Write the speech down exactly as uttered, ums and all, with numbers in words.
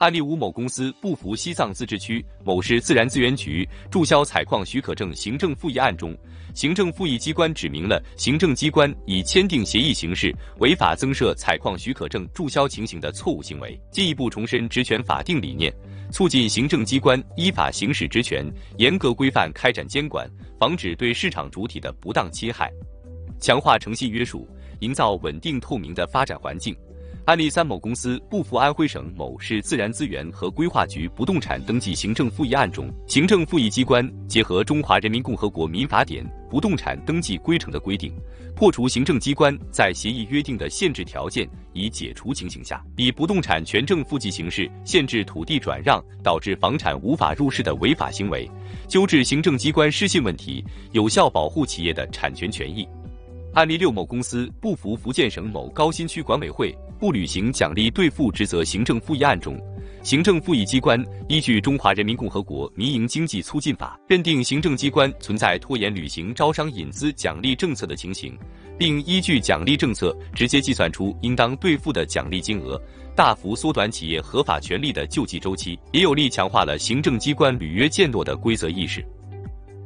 案例五：某公司不服西藏自治区某市自然资源局注销采矿许可证行政复议案中，行政复议机关指明了行政机关以签订协议形式违法增设采矿许可证注销情形的错误行为，进一步重申职权法定理念，促进行政机关依法行使职权，严格规范开展监管，防止对市场主体的不当侵害，强化诚信约束，营造稳定透明的发展环境。案例三：某公司不服安徽省某市自然资源和规划局不动产登记行政复议案中，行政复议机关结合《中华人民共和国民法典》不动产登记规程的规定，破除行政机关在协议约定的限制条件已解除情形下，以不动产权证复记形式限制土地转让，导致房产无法入市的违法行为，纠治行政机关失信问题，有效保护企业的产权权益。案例六：某公司不服福建省某高新区管委会不履行奖励兑付职责行政复议案中，行政复议机关依据《中华人民共和国民营经济促进法》认定行政机关存在拖延履行招商引资奖励政策的情形，并依据奖励政策直接计算出应当兑付的奖励金额，大幅缩短企业合法权利的救济周期，也有力强化了行政机关履约践诺的规则意识。